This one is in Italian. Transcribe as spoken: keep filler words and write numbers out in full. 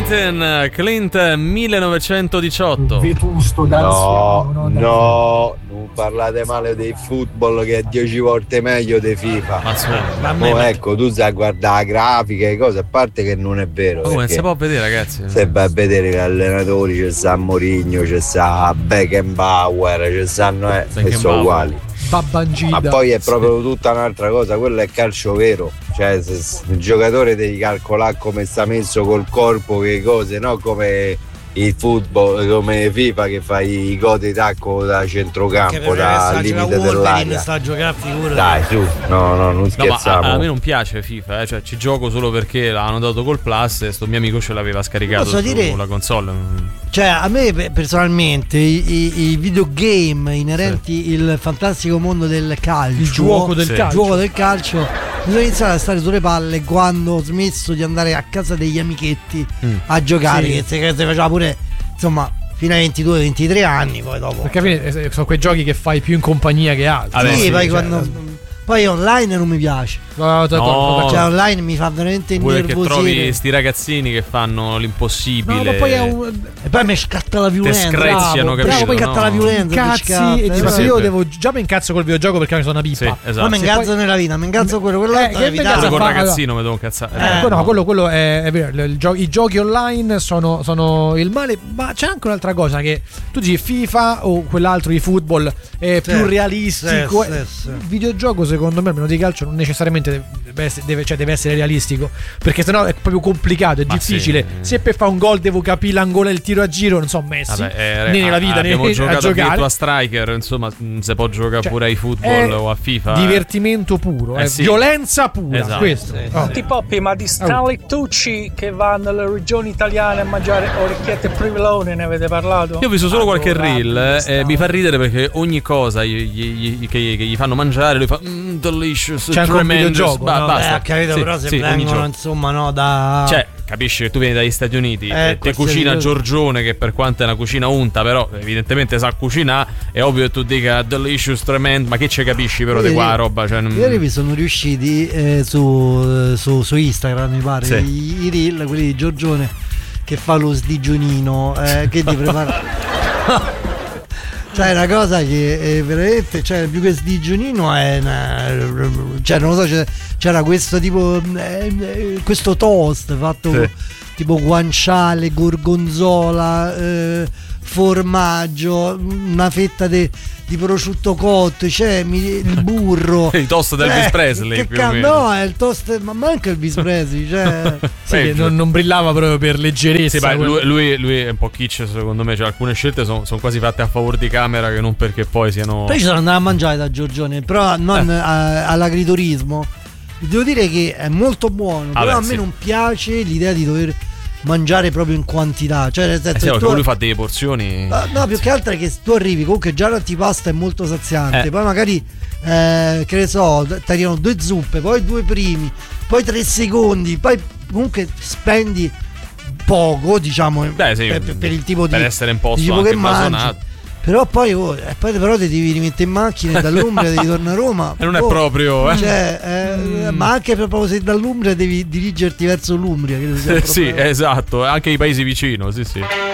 Martin, Clint millenovecentodiciotto. Vetusto, no, no, no, non parlate male del football che è dieci volte meglio di FIFA. Ma no, me... ecco, tu sai guardare la grafica e cose, a parte che non è vero. Come si può vedere, ragazzi? Se vai a vedere gli allenatori, c'è sta Mourinho, c'è sta Beckenbauer, c'è stanno eh, e sono uguali. Babangida. Ma poi è proprio tutta un'altra cosa, quello è calcio vero, cioè se, se, il giocatore devi calcolare come sta messo col corpo, che cose, no come il football, come FIFA che fai i gol di tacco da centrocampo, dal limite dell'area. Sta a giocare, figura. Dai, su, no, no, non scherziamo. No, ma a, a me non piace FIFA, eh, cioè ci gioco solo perché l'hanno dato col Plus e sto mio amico ce l'aveva scaricato sulla dire... console. Cioè, a me personalmente i, i, i videogame inerenti sì. il fantastico mondo del calcio, il gioco del sì. calcio, gioco del calcio, bisogna iniziare a stare sulle palle quando ho smesso di andare a casa degli amichetti mm. a giocare, sì. che se, che se faceva pure, insomma, fino ai ventidue ventitré anni, poi dopo. Perché sono quei giochi che fai più in compagnia che altro. Vabbè, sì, sì, poi cioè, quando poi online non mi piace. No, no. Cioè online mi fa veramente nervosire. Che trovi sti ragazzini che fanno l'impossibile. No, ma poi è un... E poi mi scatta la violenza. Te screziano, capito? Bravo, poi scatta no. la violenza. Incazzi e dici, io devo già mi incazzo col videogioco perché mi sono una pippa. Sì, esatto. Ma mi incazzo poi... nella vita, mi incazzo quello, quello eh, che evitare. Col ragazzino mi devo incazzare. Eh, eh, no, quello, quello è, è vero. Il gio- I giochi online sono, sono il male, ma c'è anche un'altra cosa che tu dici FIFA o quell'altro di football è sì, più realistico. Sì, sì, sì. Il videogioco, secondo me, almeno di calcio, non necessariamente deve essere, deve, cioè deve essere realistico, perché sennò è proprio complicato, è ma difficile. Sì. Se per fare un gol devo capire l'angolo e il tiro a giro, non so Messi. Vabbè, eh, né nella vita né a giocare. Abbiamo giocato a Striker, insomma, se può giocare cioè, pure ai football o a FIFA. Divertimento puro, eh, è sì. violenza pura, esatto. questo. Sì. Oh. Ti poppi, ma di Stanley Tucci che va nelle regioni italiane a mangiare orecchiette e priviloni, ne avete parlato? Io ho visto solo qualche reel, eh, mi fa ridere perché ogni cosa gli, gli, gli, che, che gli fanno mangiare lui fa mm, delicious, c'è tremendous, gioco, ba- no? basta. Eh, capito, sì, però se sì, vengono insomma no da cioè capisci che tu vieni dagli Stati Uniti eh, e te cucina Giorgione che per quanto è una cucina unta però evidentemente sa cucinare, è ovvio che tu dica delicious, tremendous, ma che ci capisci però di qua roba, cioè, non... ieri mi sono riusciti eh, su, su, su Instagram mi pare sì. i, i reel quelli di Giorgione che fa lo sdigionino eh, che ti prepara cioè una cosa che è veramente, cioè più che sdigionino è una, cioè non lo so, c'era questo tipo eh, questo toast fatto sì. tipo guanciale, gorgonzola, eh, formaggio, una fetta de, di prosciutto cotto, cioè mi, il burro. Il toast del Elvis eh, Presley che più ca- o meno. No, è il toast, ma manca Elvis Presley, cioè sì, che non, non brillava proprio per leggerezza. Sì, beh, lui, lui, lui è un po' kitsch secondo me, cioè alcune scelte sono son quasi fatte a favore di camera che non perché poi siano. Poi ci sono andato a mangiare da Giorgione, però non eh. a, all'agriturismo. Devo dire che è molto buono, ah, però beh, a me sì. non piace l'idea di dover mangiare proprio in quantità, cioè nel senso eh sì, tu... lui fa delle porzioni no, no più che altro è che tu arrivi comunque già l'antipasto è molto saziante eh. poi magari eh, che ne so ti arrivano due zuppe, poi due primi, poi tre secondi, poi comunque spendi poco diciamo. Beh, sì, per, per il tipo per di per essere un posto tipo anche che mangi. Però poi, oh, poi però ti devi rimettere in macchina e dall'Umbria devi tornare a Roma. E non è oh, proprio eh. Cioè, eh, mm. ma anche proprio se dall'Umbria devi dirigerti verso l'Umbria. Che sì, esatto, anche i paesi vicino, sì sì.